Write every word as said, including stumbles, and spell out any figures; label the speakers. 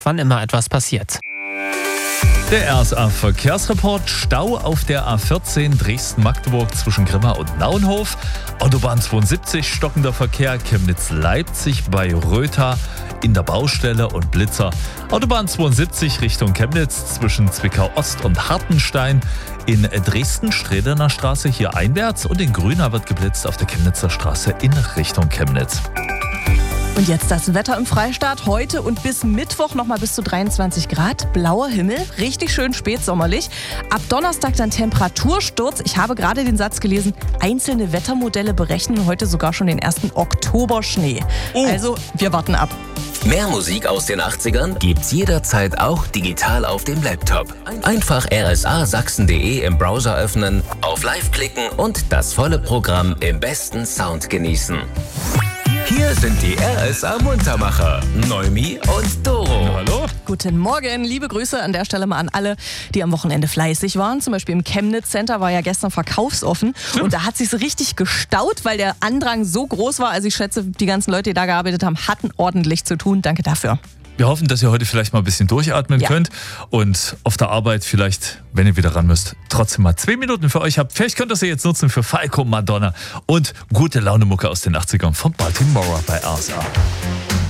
Speaker 1: wann immer etwas passiert.
Speaker 2: Der R S A-Verkehrsreport: Stau auf der A vierzehn Dresden-Magdeburg zwischen Grimma und Naunhof. Autobahn zweiundsiebzig, stockender Verkehr Chemnitz-Leipzig bei Rötha in der Baustelle und Blitzer. Autobahn zweiundsiebzig Richtung Chemnitz zwischen Zwickau-Ost und Hartenstein. In Dresden Strädener Straße hier einwärts und in Grüna wird geblitzt auf der Chemnitzer Straße in Richtung Chemnitz.
Speaker 3: Und jetzt das Wetter im Freistaat. Heute und bis Mittwoch nochmal bis zu dreiundzwanzig Grad. Blauer Himmel, richtig schön spätsommerlich. Ab Donnerstag dann Temperatursturz. Ich habe gerade den Satz gelesen, einzelne Wettermodelle berechnen heute sogar schon den ersten Oktoberschnee.
Speaker 2: Oh.
Speaker 3: Also, wir warten ab.
Speaker 4: Mehr Musik aus den achtzigern gibt's jederzeit auch digital auf dem Laptop. Einfach r s a sachsen punkt d e im Browser öffnen, auf Live klicken und das volle Programm im besten Sound genießen. Hier sind die R S A-Muntermacher, Noemi und Doro.
Speaker 2: Hallo?
Speaker 3: Guten Morgen, liebe Grüße an der Stelle mal an alle, die am Wochenende fleißig waren. Zum Beispiel im Chemnitz Center war ja gestern verkaufsoffen und da hat sich's richtig gestaut, weil der Andrang so groß war. Also ich schätze, die ganzen Leute, die da gearbeitet haben, hatten ordentlich zu tun. Danke dafür.
Speaker 2: Wir hoffen, dass ihr heute vielleicht mal ein bisschen durchatmen
Speaker 3: Ja.
Speaker 2: könnt und auf der Arbeit vielleicht, wenn ihr wieder ran müsst, trotzdem mal zwei Minuten für euch habt. Vielleicht könnt ihr sie jetzt nutzen für Falco, Madonna und gute Laune-Mucke aus den achtzigern von Baltimore bei R S A.